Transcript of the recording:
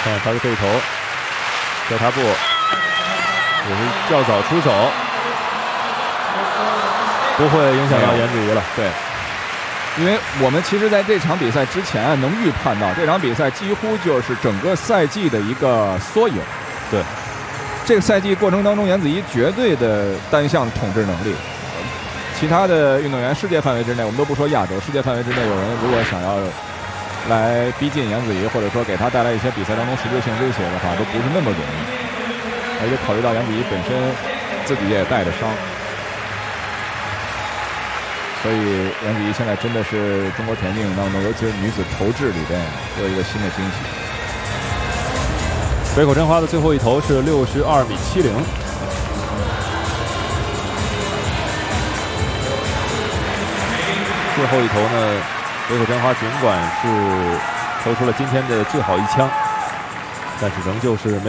看他的这一头，脚踏步也是较早出手，不会影响到颜子怡了。对。 因为我们其实在这场比赛之前能预判到，这场比赛几乎就是整个赛季的一个缩影。 对， 这个赛季过程当中，颜子怡绝对的单项统治能力。其他的运动员，世界范围之内，我们都不说亚洲，世界范围之内有人如果想要来逼近颜子怡，或者说给他带来一些比赛当中实质性威胁的话，都不是那么容易。而且考虑到颜子怡本身自己也带着伤。 所以颜子怡现在真的是中国田径当中，尤其是女子投掷里边有一个新的惊喜。 北口真花的最后一投是62.70米。最后一投呢，北口真花尽管是投出了今天的最好一枪，但是仍旧是没。